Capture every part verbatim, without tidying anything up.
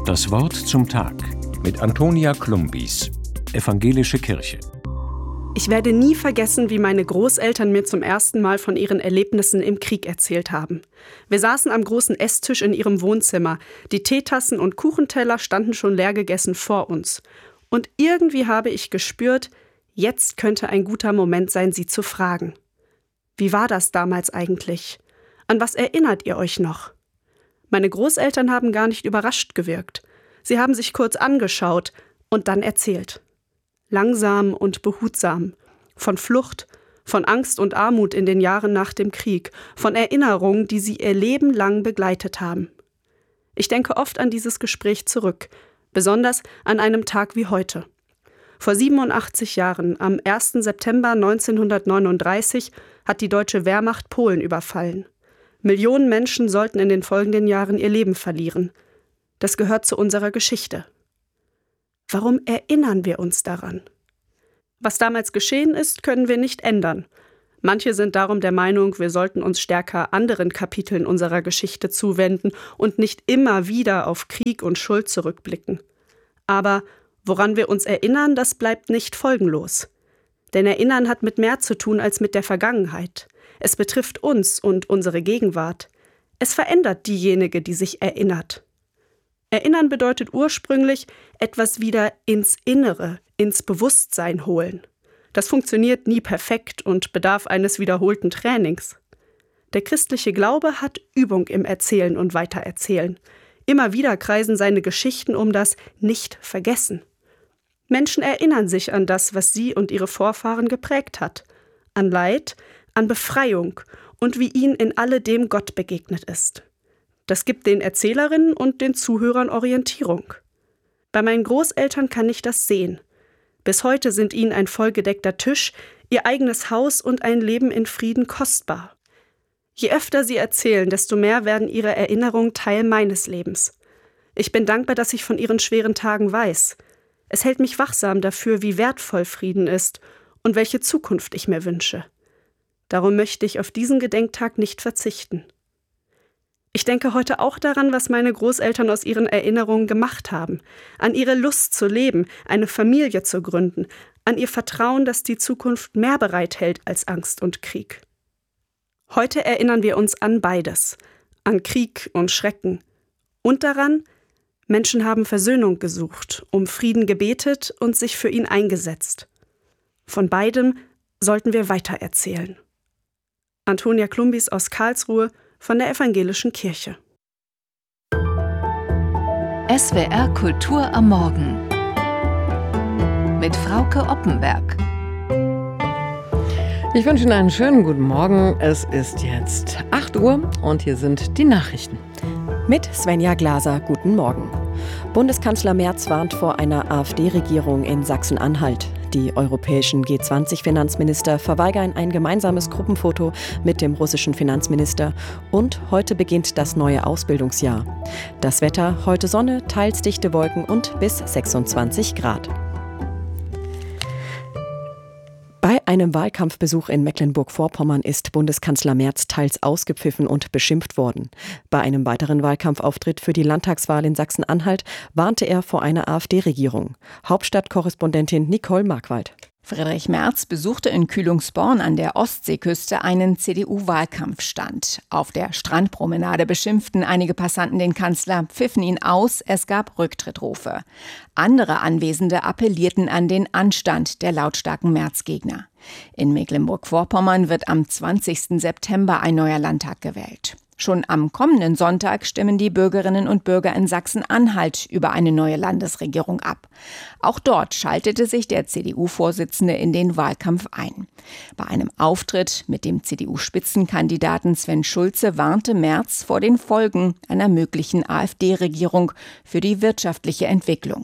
Das Wort zum Tag mit Antonia Klumbis, Evangelische Kirche. Ich werde nie vergessen, wie meine Großeltern mir zum ersten Mal von ihren Erlebnissen im Krieg erzählt haben. Wir saßen am großen Esstisch in ihrem Wohnzimmer. Die Teetassen und Kuchenteller standen schon leer gegessen vor uns. Und irgendwie habe ich gespürt, jetzt könnte ein guter Moment sein, sie zu fragen. Wie war das damals eigentlich? An was erinnert ihr euch noch? Meine Großeltern haben gar nicht überrascht gewirkt. Sie haben sich kurz angeschaut und dann erzählt. Langsam und behutsam. Von Flucht, von Angst und Armut in den Jahren nach dem Krieg, von Erinnerungen, die sie ihr Leben lang begleitet haben. Ich denke oft an dieses Gespräch zurück, besonders an einem Tag wie heute. Vor siebenundachtzig Jahren, am ersten September neunzehnhundertneununddreißig, hat die deutsche Wehrmacht Polen überfallen. Millionen Menschen sollten in den folgenden Jahren ihr Leben verlieren. Das gehört zu unserer Geschichte. Warum erinnern wir uns daran? Was damals geschehen ist, können wir nicht ändern. Manche sind darum der Meinung, wir sollten uns stärker anderen Kapiteln unserer Geschichte zuwenden und nicht immer wieder auf Krieg und Schuld zurückblicken. Aber woran wir uns erinnern, das bleibt nicht folgenlos. Denn Erinnern hat mit mehr zu tun als mit der Vergangenheit. Es betrifft uns und unsere Gegenwart. Es verändert diejenige, die sich erinnert. Erinnern bedeutet ursprünglich etwas wieder ins Innere, ins Bewusstsein holen. Das funktioniert nie perfekt und bedarf eines wiederholten Trainings. Der christliche Glaube hat Übung im Erzählen und Weitererzählen. Immer wieder kreisen seine Geschichten um das Nicht-Vergessen. Menschen erinnern sich an das, was sie und ihre Vorfahren geprägt hat. An Leid, an Befreiung und wie ihnen in alledem Gott begegnet ist. Das gibt den Erzählerinnen und den Zuhörern Orientierung. Bei meinen Großeltern kann ich das sehen. Bis heute sind ihnen ein vollgedeckter Tisch, ihr eigenes Haus und ein Leben in Frieden kostbar. Je öfter sie erzählen, desto mehr werden ihre Erinnerungen Teil meines Lebens. Ich bin dankbar, dass ich von ihren schweren Tagen weiß. Es hält mich wachsam dafür, wie wertvoll Frieden ist und welche Zukunft ich mir wünsche. Darum möchte ich auf diesen Gedenktag nicht verzichten. Ich denke heute auch daran, was meine Großeltern aus ihren Erinnerungen gemacht haben, an ihre Lust zu leben, eine Familie zu gründen, an ihr Vertrauen, dass die Zukunft mehr bereithält als Angst und Krieg. Heute erinnern wir uns an beides, an Krieg und Schrecken und daran, Menschen haben Versöhnung gesucht, um Frieden gebetet und sich für ihn eingesetzt. Von beidem sollten wir weitererzählen. Antonia Klumbis aus Karlsruhe von der Evangelischen Kirche. S W R Kultur am Morgen mit Frauke Oppenberg. Ich wünsche Ihnen einen schönen guten Morgen. Es ist jetzt acht Uhr und hier sind die Nachrichten. Mit Svenja Glaser, guten Morgen. Bundeskanzler Merz warnt vor einer AfD-Regierung in Sachsen-Anhalt. Die europäischen G zwanzig Finanzminister verweigern ein gemeinsames Gruppenfoto mit dem russischen Finanzminister. Und heute beginnt das neue Ausbildungsjahr. Das Wetter: heute Sonne, teils dichte Wolken und bis sechsundzwanzig Grad. Bei einem Wahlkampfbesuch in Mecklenburg-Vorpommern ist Bundeskanzler Merz teils ausgepfiffen und beschimpft worden. Bei einem weiteren Wahlkampfauftritt für die Landtagswahl in Sachsen-Anhalt warnte er vor einer AfD-Regierung. Hauptstadtkorrespondentin Nicole Markwald. Friedrich Merz besuchte in Kühlungsborn an der Ostseeküste einen C D U-Wahlkampfstand. Auf der Strandpromenade beschimpften einige Passanten den Kanzler, pfiffen ihn aus, es gab Rücktrittrufe. Andere Anwesende appellierten an den Anstand der lautstarken Merz-Gegner. In Mecklenburg-Vorpommern wird am zwanzigsten September ein neuer Landtag gewählt. Schon am kommenden Sonntag stimmen die Bürgerinnen und Bürger in Sachsen-Anhalt über eine neue Landesregierung ab. Auch dort schaltete sich der C D U-Vorsitzende in den Wahlkampf ein. Bei einem Auftritt mit dem C D U-Spitzenkandidaten Sven Schulze warnte Merz vor den Folgen einer möglichen AfD-Regierung für die wirtschaftliche Entwicklung.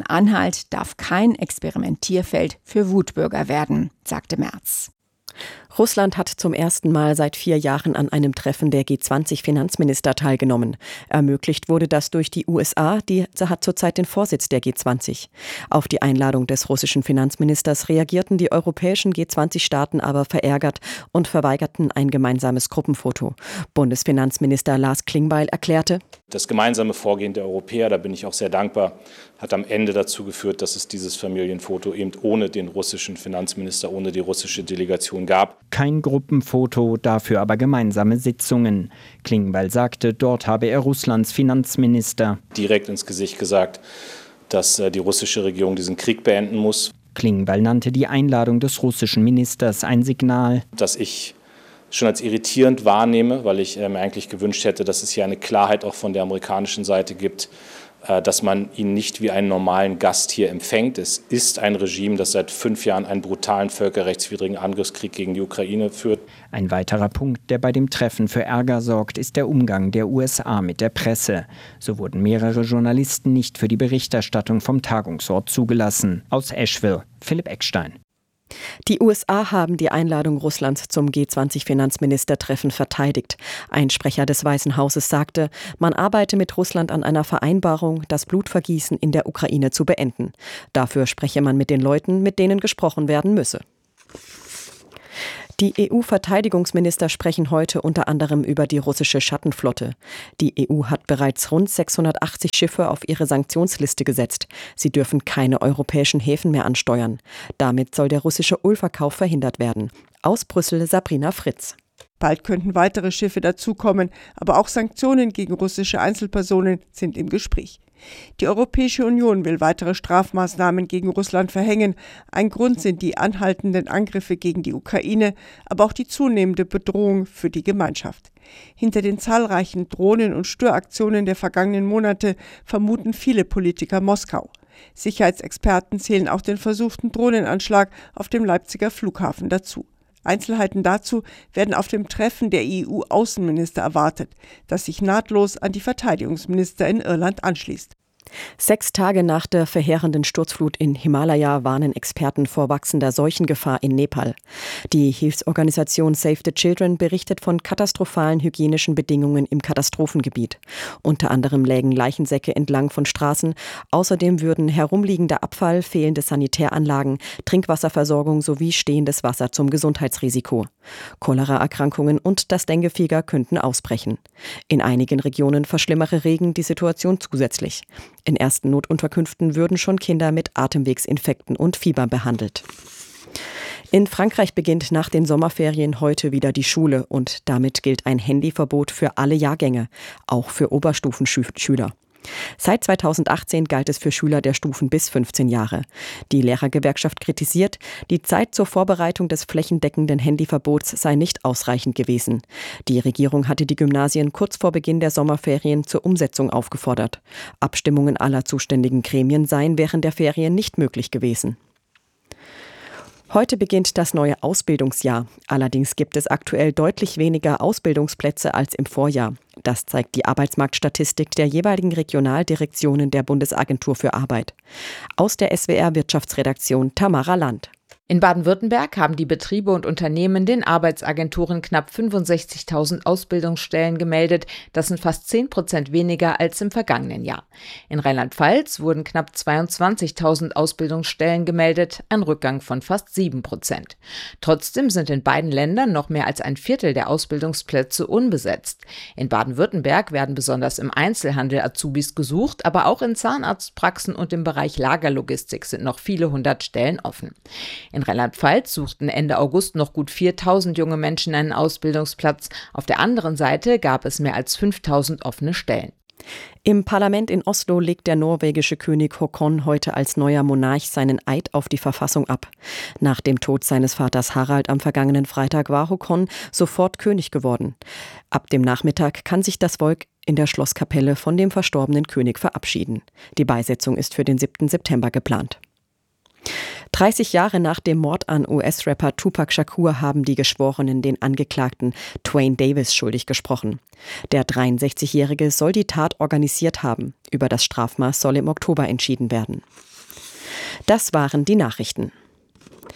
Sachsen-Anhalt darf kein Experimentierfeld für Wutbürger werden, sagte Merz. Russland hat zum ersten Mal seit vier Jahren an einem Treffen der G zwanzig Finanzminister teilgenommen. Ermöglicht wurde das durch die U S A, die hat zurzeit den Vorsitz der G zwanzig. Auf die Einladung des russischen Finanzministers reagierten die europäischen G zwanzig Staaten aber verärgert und verweigerten ein gemeinsames Gruppenfoto. Bundesfinanzminister Lars Klingbeil erklärte: Das gemeinsame Vorgehen der Europäer, da bin ich auch sehr dankbar, hat am Ende dazu geführt, dass es dieses Familienfoto eben ohne den russischen Finanzminister, ohne die russische Delegation gab. Kein Gruppenfoto, dafür aber gemeinsame Sitzungen. Klingbeil sagte, dort habe er Russlands Finanzminister direkt ins Gesicht gesagt, dass die russische Regierung diesen Krieg beenden muss. Klingbeil nannte die Einladung des russischen Ministers ein Signal, dass ich schon als irritierend wahrnehme, weil ich mir eigentlich gewünscht hätte, dass es hier eine Klarheit auch von der amerikanischen Seite gibt, dass man ihn nicht wie einen normalen Gast hier empfängt. Es ist ein Regime, das seit fünf Jahren einen brutalen völkerrechtswidrigen Angriffskrieg gegen die Ukraine führt. Ein weiterer Punkt, der bei dem Treffen für Ärger sorgt, ist der Umgang der U S A mit der Presse. So wurden mehrere Journalisten nicht für die Berichterstattung vom Tagungsort zugelassen. Aus Asheville, Philipp Eckstein. Die U S A haben die Einladung Russlands zum G zwanzig Finanzministertreffen verteidigt. Ein Sprecher des Weißen Hauses sagte, man arbeite mit Russland an einer Vereinbarung, das Blutvergießen in der Ukraine zu beenden. Dafür spreche man mit den Leuten, mit denen gesprochen werden müsse. Die E U-Verteidigungsminister sprechen heute unter anderem über die russische Schattenflotte. Die E U hat bereits rund sechshundertachtzig Schiffe auf ihre Sanktionsliste gesetzt. Sie dürfen keine europäischen Häfen mehr ansteuern. Damit soll der russische Ölverkauf verhindert werden. Aus Brüssel Sabrina Fritz. Bald könnten weitere Schiffe dazukommen, aber auch Sanktionen gegen russische Einzelpersonen sind im Gespräch. Die Europäische Union will weitere Strafmaßnahmen gegen Russland verhängen. Ein Grund sind die anhaltenden Angriffe gegen die Ukraine, aber auch die zunehmende Bedrohung für die Gemeinschaft. Hinter den zahlreichen Drohnen- und Störaktionen der vergangenen Monate vermuten viele Politiker Moskau. Sicherheitsexperten zählen auch den versuchten Drohnenanschlag auf dem Leipziger Flughafen dazu. Einzelheiten dazu werden auf dem Treffen der E U-Außenminister erwartet, das sich nahtlos an die Verteidigungsminister in Irland anschließt. Sechs Tage nach der verheerenden Sturzflut in Himalaya warnen Experten vor wachsender Seuchengefahr in Nepal. Die Hilfsorganisation Save the Children berichtet von katastrophalen hygienischen Bedingungen im Katastrophengebiet. Unter anderem lägen Leichensäcke entlang von Straßen. Außerdem würden herumliegender Abfall, fehlende Sanitäranlagen, Trinkwasserversorgung sowie stehendes Wasser zum Gesundheitsrisiko. Choleraerkrankungen und das Denguefieber könnten ausbrechen. In einigen Regionen verschlimmere Regen die Situation zusätzlich. In ersten Notunterkünften würden schon Kinder mit Atemwegsinfekten und Fieber behandelt. In Frankreich beginnt nach den Sommerferien heute wieder die Schule und damit gilt ein Handyverbot für alle Jahrgänge, auch für Oberstufenschüler. Seit zweitausendachtzehn galt es für Schüler der Stufen bis fünfzehn Jahre. Die Lehrergewerkschaft kritisiert, die Zeit zur Vorbereitung des flächendeckenden Handyverbots sei nicht ausreichend gewesen. Die Regierung hatte die Gymnasien kurz vor Beginn der Sommerferien zur Umsetzung aufgefordert. Abstimmungen aller zuständigen Gremien seien während der Ferien nicht möglich gewesen. Heute beginnt das neue Ausbildungsjahr. Allerdings gibt es aktuell deutlich weniger Ausbildungsplätze als im Vorjahr. Das zeigt die Arbeitsmarktstatistik der jeweiligen Regionaldirektionen der Bundesagentur für Arbeit. Aus der S W R-Wirtschaftsredaktion Tamara Land. In Baden-Württemberg haben die Betriebe und Unternehmen den Arbeitsagenturen knapp fünfundsechzigtausend Ausbildungsstellen gemeldet. Das sind fast zehn Prozent weniger als im vergangenen Jahr. In Rheinland-Pfalz wurden knapp zweiundzwanzigtausend Ausbildungsstellen gemeldet, ein Rückgang von fast sieben Prozent. Trotzdem sind in beiden Ländern noch mehr als ein Viertel der Ausbildungsplätze unbesetzt. In Baden-Württemberg werden besonders im Einzelhandel Azubis gesucht, aber auch in Zahnarztpraxen und im Bereich Lagerlogistik sind noch viele hundert Stellen offen. In Rheinland-Pfalz suchten Ende August noch gut viertausend junge Menschen einen Ausbildungsplatz. Auf der anderen Seite gab es mehr als fünftausend offene Stellen. Im Parlament in Oslo legt der norwegische König Håkon heute als neuer Monarch seinen Eid auf die Verfassung ab. Nach dem Tod seines Vaters Harald am vergangenen Freitag war Håkon sofort König geworden. Ab dem Nachmittag kann sich das Volk in der Schlosskapelle von dem verstorbenen König verabschieden. Die Beisetzung ist für den siebten September geplant. dreißig Jahre nach dem Mord an U S-Rapper Tupac Shakur haben die Geschworenen den Angeklagten Twain Davis schuldig gesprochen. Der dreiundsechzigjährige soll die Tat organisiert haben. Über das Strafmaß soll im Oktober entschieden werden. Das waren die Nachrichten.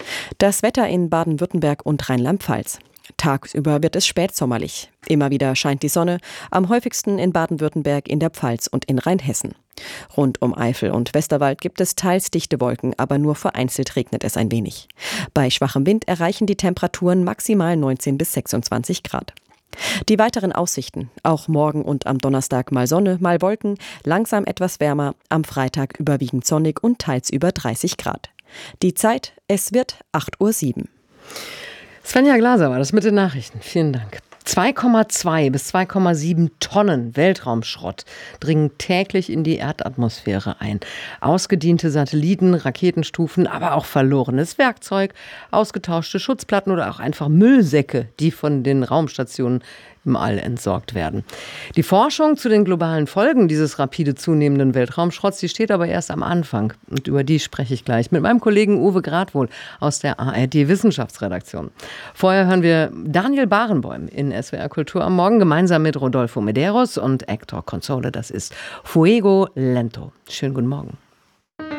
Das Wetter in Baden-Württemberg und Rheinland-Pfalz. Tagsüber wird es spätsommerlich. Immer wieder scheint die Sonne, am häufigsten in Baden-Württemberg, in der Pfalz und in Rheinhessen. Rund um Eifel und Westerwald gibt es teils dichte Wolken, aber nur vereinzelt regnet es ein wenig. Bei schwachem Wind erreichen die Temperaturen maximal neunzehn bis sechsundzwanzig Grad. Die weiteren Aussichten: Auch morgen und am Donnerstag mal Sonne, mal Wolken, langsam etwas wärmer, am Freitag überwiegend sonnig und teils über dreißig Grad. Die Zeit, es wird acht Uhr sieben. Svenja Glaser war das mit den Nachrichten. Vielen Dank. zwei Komma zwei bis zwei Komma sieben Tonnen Weltraumschrott dringen täglich in die Erdatmosphäre ein. Ausgediente Satelliten, Raketenstufen, aber auch verlorenes Werkzeug, ausgetauschte Schutzplatten oder auch einfach Müllsäcke, die von den Raumstationen im All entsorgt werden. Die Forschung zu den globalen Folgen dieses rapide zunehmenden Weltraumschrotts, die steht aber erst am Anfang. Und über die spreche ich gleich mit meinem Kollegen Uwe Gradwohl aus der A R D-Wissenschaftsredaktion. Vorher hören wir Daniel Barenboim in S W R Kultur am Morgen gemeinsam mit Rodolfo Medeiros und Hector Console. Das ist Fuego Lento. Schönen guten Morgen.